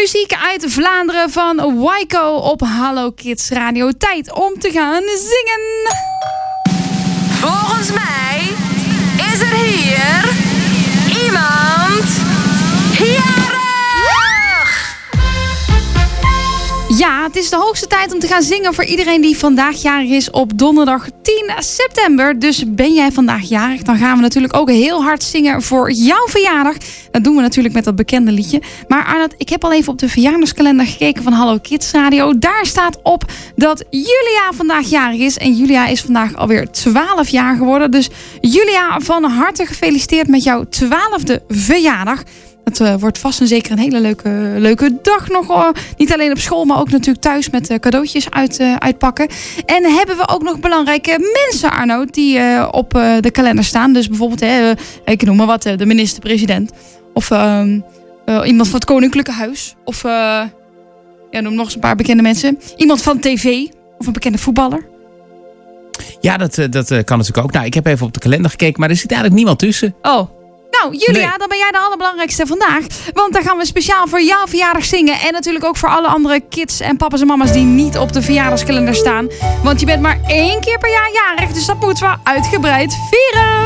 muziek uit Vlaanderen van Waiko op Hallo Kids Radio. Tijd om te gaan zingen. Volgens mij is er hier iemand jarig. Ja, het is de hoogste tijd om te gaan zingen voor iedereen die vandaag jarig is op donderdag 10 september. Dus ben jij vandaag jarig, dan gaan we natuurlijk ook heel hard zingen voor jouw verjaardag. Dat doen we natuurlijk met dat bekende liedje. Maar Arnoud, ik heb al even op de verjaardagskalender gekeken van Hallo Kids Radio. Daar staat op dat Julia vandaag jarig is. En Julia is vandaag alweer 12 jaar geworden. Dus Julia, van harte gefeliciteerd met jouw 12e verjaardag. Het wordt vast en zeker een hele leuke dag nog. Niet alleen op school, maar ook natuurlijk thuis met cadeautjes uitpakken. En hebben we ook nog belangrijke mensen, Arnoud, die op de kalender staan. Dus bijvoorbeeld, ik noem maar wat, de minister-president. Of iemand van het Koninklijke Huis. Of, noem nog eens een paar bekende mensen. Iemand van tv. Of een bekende voetballer. Ja, dat kan natuurlijk ook. Nou, ik heb even op de kalender gekeken, maar er zit eigenlijk niemand tussen. Oh. Nou, Julia, Nee. Dan ben jij de allerbelangrijkste vandaag. Want daar gaan we speciaal voor jouw verjaardag zingen. En natuurlijk ook voor alle andere kids en papa's en mama's die niet op de verjaardagskalender staan. Want je bent maar 1 keer per jaar jarig. Dus dat moeten we uitgebreid vieren.